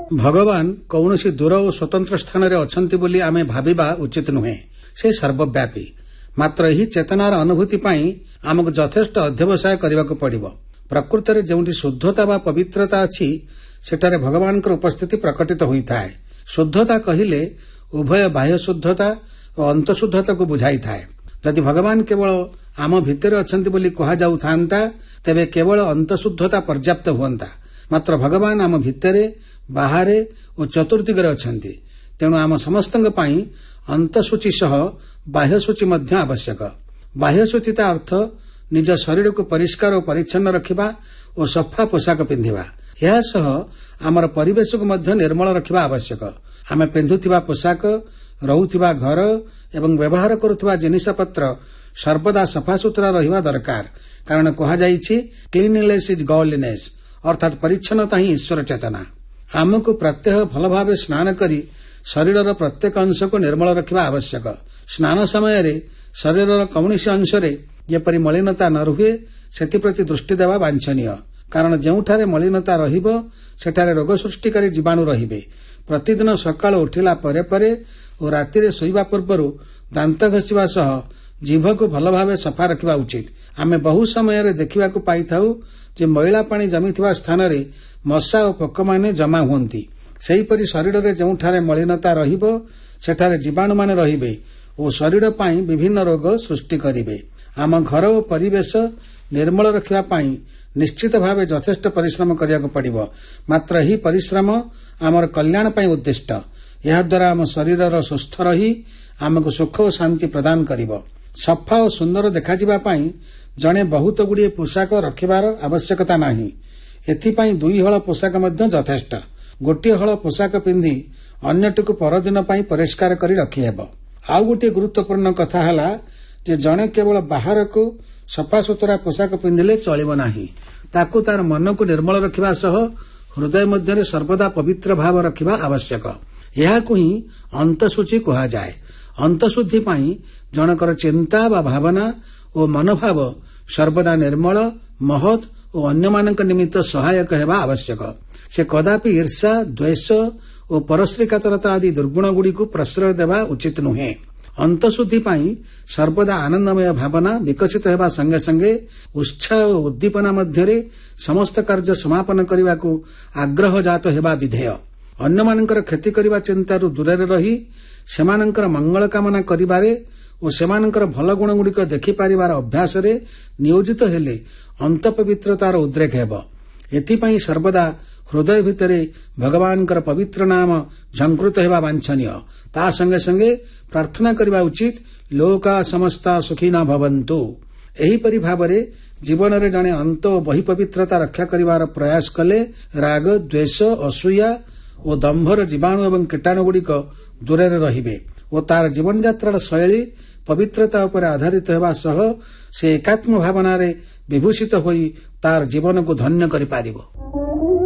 ଭଗବାନ କୌଣସି ଦୂର ଓ ସ୍ୱତନ୍ତ୍ର ସ୍ଥାନରେ ଅଛନ୍ତି ବୋଲି ଆମେ ଭାବିବା ଉଚିତ ନୁହେଁ। ସେ ସର୍ବବ୍ୟାପୀ। ମାତ୍ର ଏହି ଚେତନାର ଅନୁଭୂତି ପାଇଁ ଆମକୁ ଯଥେଷ୍ଟ ଅଧ୍ୟବସାୟ କରିବାକୁ ପଡ଼ିବ। ପ୍ରକୃତରେ ଯେଉଁଠି ଶୁଦ୍ଧତା ବା ପବିତ୍ରତା ଅଛି ସେଠାରେ ଭଗବାନଙ୍କର ଉପସ୍ଥିତି ପ୍ରକଟିତ ହୋଇଥାଏ। ଶୁଦ୍ଧତା କହିଲେ ଉଭୟ ବାହ୍ୟ ଶୁଦ୍ଧତା ଓ ଅନ୍ତଃଶୁଦ୍ଧତାକୁ ବୁଝାଇଥାଏ। ଯଦି ଭଗବାନ କେବଳ ଆମ ଭିତରେ ଅଛନ୍ତି ବୋଲି କୁହାଯାଉଥାନ୍ତା ତେବେ କେବଳ ଅନ୍ତଃଶୁଦ୍ଧତା ପର୍ଯ୍ୟାପ୍ତ ହୁଅନ୍ତା। ମାତ୍ର ଭଗବାନ ଆମ ଭିତରେ, ବାହାରେ ଓ ଚତୁର୍ଦିଗରେ ଅଛନ୍ତି। ତେଣୁ ଆମ ସମସ୍ତଙ୍କ ପାଇଁ ଅନ୍ତଃଶୁଚି ସହ ବାହ୍ୟଶୁଚି ମଧ୍ୟ ଆବଶ୍ୟକ। ବାହ୍ୟଶୁଚିତା ଅର୍ଥ ନିଜ ଶରୀରକୁ ପରିଷ୍କାର ଓ ପରିଚ୍ଛନ୍ନ ରଖିବା ଓ ସଫା ପୋଷାକ ପିନ୍ଧିବା। ଏହା ସହ ଆମର ପରିବେଶକୁ ମଧ୍ୟ ନିର୍ମଳ ରଖିବା ଆବଶ୍ୟକ। ଆମେ ପିନ୍ଧୁଥିବା ପୋଷାକ, ରହୁଥିବା ଘର ଏବଂ ବ୍ୟବହାର କରୁଥିବା ଜିନିଷପତ୍ର ସର୍ବଦା ସଫାସୁତୁରା ରହିବା ଦରକାର। କାରଣ କୁହାଯାଇଛି କ୍ଲିନଲିନେସ୍ ଇଜ୍ ଗଡଲିନେସ୍, ଅର୍ଥାତ୍ ପରିଚ୍ଛନ୍ନତା ହିଁ ଈଶ୍ୱର ଚେତନା। ଆମକୁ ପ୍ରତ୍ୟହ ଭଲ ଭାବେ ସ୍ନାନ କରି ଶରୀରର ପ୍ରତ୍ୟେକ ଅଂଶକୁ ନିର୍ମଳ ରଖିବା ଆବଶ୍ୟକ। ସ୍ନାନ ସମୟରେ ଶରୀରର କୌଣସି ଅଂଶରେ ଯେପରି ମଳିନତା ନ ରୁହେ ସେଥିପ୍ରତି ଦୃଷ୍ଟି ଦେବା ବାଞ୍ଛନୀୟ। କାରଣ ଯେଉଁଠାରେ ମଳିନତା ରହିବ ସେଠାରେ ରୋଗ ସୃଷ୍ଟିକାରୀ ଜୀବାଣୁ ରହିବେ। ପ୍ରତିଦିନ ସକାଳୁ ଉଠିଲା ପରେ ପରେ ଓ ରାତିରେ ଶୋଇବା ପୂର୍ବରୁ ଦାନ୍ତ ଘଷିବା ସହ ଜିଭକୁ ଭଲ ଭାବେ ସଫା ରଖିବା ଉଚିତ। ଆମେ ବହୁ ସମୟରେ ଦେଖିବାକୁ ପାଇଥାଉ ଯେ ମଇଳା ପାଣି ଜମିଥିବା ସ୍ଥାନରେ ମଶା ଓ ପୋକମାନେ ଜମା ହୁଅନ୍ତି। ସେହିପରି ଶରୀରରେ ଯେଉଁଠାରେ ମଳିନତା ରହିବ ସେଠାରେ ଜୀବାଣୁମାନେ ରହିବେ ଓ ଶରୀର ପାଇଁ ବିଭିନ୍ନ ରୋଗ ସୃଷ୍ଟି କରିବେ। ଆମ ଘର ଓ ପରିବେଶ ନିର୍ମଳ ରଖିବା ପାଇଁ ନିଶ୍ଚିତ ଭାବେ ଯଥେଷ୍ଟ ପରିଶ୍ରମ କରିବାକୁ ପଡ଼ିବ। ମାତ୍ର ଏହି ପରିଶ୍ରମ ଆମର କଲ୍ୟାଣ ପାଇଁ ଉଦ୍ଦିଷ୍ଟ। ଏହାଦ୍ୱାରା ଆମ ଶରୀରର ସୁସ୍ଥ ରହି ଆମକୁ ସୁଖ ଓ ଶାନ୍ତି ପ୍ରଦାନ କରିବ। ସଫା ଓ ସୁନ୍ଦର ଦେଖାଯିବା ପାଇଁ ଜଣେ ବହୁତ ଗୁଡ଼ିଏ ପୋଷାକ ରଖିବାର ଆବଶ୍ୟକତା ନାହିଁ। ଏଥିପାଇଁ 2 ହଳ ପୋଷାକ ମଧ୍ୟ ଯଥେଷ୍ଟ। ଗୋଟିଏ ହଳ ପୋଷାକ ପିନ୍ଧି ଅନ୍ୟଟିକୁ ପରଦିନ ପାଇଁ ପରିଷ୍କାର କରି ରଖିହେବ। ଆଉ ଗୋଟିଏ ଗୁରୁତ୍ୱପୂର୍ଣ୍ଣ କଥା ହେଲା ଯେ ଜଣେ କେବଳ ବାହାରକୁ ସଫାସୁତୁରା ପୋଷାକ ପିନ୍ଧିଲେ ଚଳିବ ନାହିଁ। ତାକୁ ତାର ମନକୁ ନିର୍ମଳ ରଖିବା ସହ ହୃଦୟ ମଧ୍ୟରେ ସର୍ବଦା ପବିତ୍ର ଭାବ ରଖିବା ଆବଶ୍ୟକ। ଏହାକୁ ହିଁ ଅନ୍ତଃଶୁଚି କୁହାଯାଏ। ଅନ୍ତଃଶୁଦ୍ଧି ପାଇଁ ଜଣଙ୍କର ଚିନ୍ତା ବା ଭାବନା ଓ ମନୋଭାବ ସର୍ବଦା ନିର୍ମଳ, ମହତ୍ ଓ ଅନ୍ୟମାନଙ୍କ ନିମିତ୍ତ ସହାୟକ ହେବା ଆବଶ୍ୟକ। ସେ କଦାପି ଈର୍ଷା, ଦ୍ୱେଷ ଓ ପରଶ୍ରୀକାତରତା ଆଦି ଦୁର୍ଗୁଣଗୁଡ଼ିକୁ ପ୍ରଶ୍ରୟ ଦେବା ଉଚିତ ନୁହେଁ। ଅନ୍ତଃଶୁଦ୍ଧି ପାଇଁ ସର୍ବଦା ଆନନ୍ଦମୟ ଭାବନା ବିକଶିତ ହେବା ସଙ୍ଗେ ସଙ୍ଗେ ଉତ୍ସାହ ଓ ଉଦ୍ଦୀପନା ମଧ୍ୟରେ ସମସ୍ତ କାର୍ଯ୍ୟ ସମାପନ କରିବାକୁ ଆଗ୍ରହ ଜାତ ହେବା ବିଧେୟ। ଅନ୍ୟମାନଙ୍କର କ୍ଷତି କରିବା ଚିନ୍ତାରୁ ଦୂରରେ ରହି ସେମାନଙ୍କର ମଙ୍ଗଳ କାମନା କରିବାରେ ଓ ସେମାନଙ୍କର ଭଲ ଗୁଣଗୁଡ଼ିକ ଦେଖିପାରିବାର ଅଭ୍ୟାସରେ ନିୟୋଜିତ ହେଲେ ଅନ୍ତଃପବିତ୍ରତାର ଉଦ୍ରେକ ହେବ। ଏଥିପାଇଁ ସର୍ବଦା ହୃଦୟ ଭିତରେ ଭଗବାନଙ୍କର ପବିତ୍ର ନାମ ଝଙ୍କୃତ ହେବା ବାଞ୍ଛନୀୟ। ତା ସଙ୍ଗେ ସଙ୍ଗେ ପ୍ରାର୍ଥନା କରିବା ଉଚିତ, ଲୋକା ସମସ୍ତା ସୁଖୀନା ଭବନ୍ତୁ। ଏହିପରି ଭାବରେ ଜୀବନରେ ଜଣେ ଅନ୍ତ ଓ ବହିପବିତ୍ରତା ରକ୍ଷା କରିବାର ପ୍ରୟାସ କଲେ ରାଗ, ଦ୍ୱେଷ, ଅସୂୟା ଓ ଦମ୍ଭର ଜୀବାଣୁ ଏବଂ କୀଟାଣୁଗୁଡ଼ିକ ଦୂରରେ ରହିବେ ଓ ତାର ଜୀବନଯାତ୍ରାର ଶୈଳୀ ପବିତ୍ରତା ଉପରେ ଆଧାରିତ ହେବା ସହ ସେ ଏକାତ୍ମ ଭାବନାରେ ବିଭୂଷିତ ହୋଇ ତାର ଜୀବନକୁ ଧନ୍ୟ କରିପାରିବ।